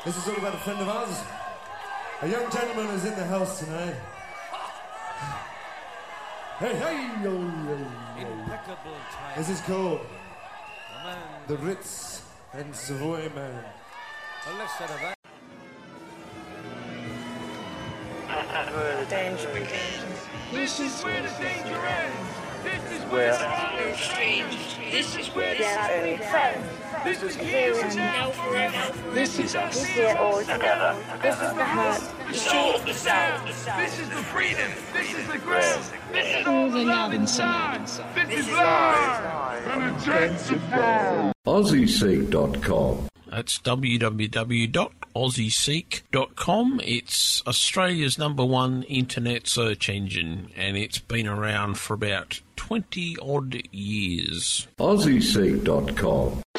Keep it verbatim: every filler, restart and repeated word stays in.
This is all about a friend of ours. A young gentleman who's in the house tonight. Hey, hey, yo, yo, yo. Impeccable time. This is called The Ritz and Savoy Man. Well, let's set that. Where the danger begins. This is where the danger ends. This is where the honor is strange. This is where the only friends. This is here and now forever. This is us. This is all together. This is the heart. The soul, the sound. This is the freedom. This is the ground. This is all the love inside. This is life. And intensified. Aussie Seek dot com. That's w w w dot aussie seek dot com. It's Australia's number one internet search engine, and it's been around for about twenty odd years. Aussie Seek dot com.